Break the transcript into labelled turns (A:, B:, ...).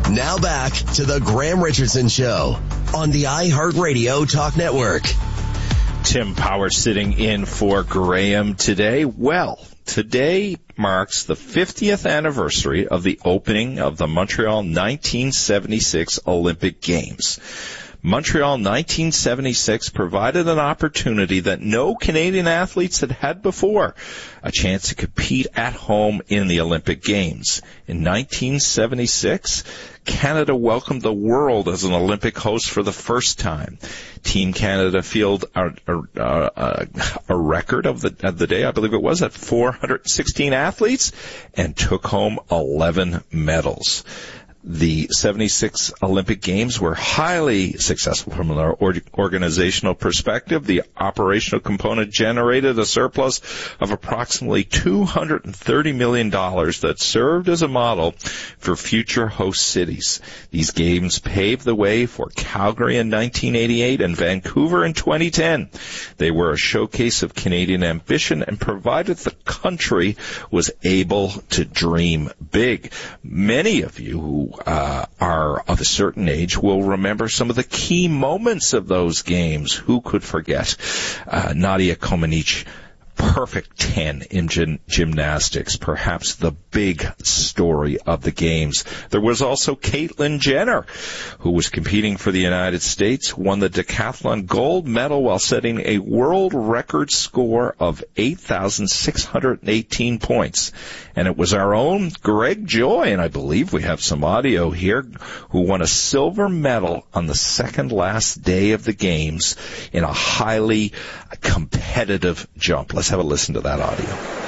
A: Now back to the Graham Richardson Show on the iHeartRadio Talk Network.
B: Tim Power sitting in for Graham today. Well, today marks the 50th anniversary of the opening of the Montreal 1976 Olympic Games. Montreal 1976 provided an opportunity that no Canadian athletes had had before, a chance to compete at home in the Olympic Games. In 1976, Canada welcomed the world as an Olympic host for the first time. Team Canada fielded a record of the day, I believe it was, at 416 athletes, and took home 11 medals. The 76 Olympic Games were highly successful from an organizational perspective. The operational component generated a surplus of approximately $230 million that served as a model for future host cities. These games paved the way for Calgary in 1988 and Vancouver in 2010. They were a showcase of Canadian ambition and provided the country was able to dream big. Many of you who are of a certain age will remember some of the key moments of those games. Who could forget Nadia Comaneci? Perfect 10 in gymnastics, perhaps the big story of the games. There was also Caitlyn Jenner, who was competing for the United States, won the decathlon gold medal while setting a world record score of 8,618 points. And it was our own Greg Joy, and I believe we have some audio here, who won a silver medal on the second last day of the games in a highly competitive jump. Let's have a listen to that audio.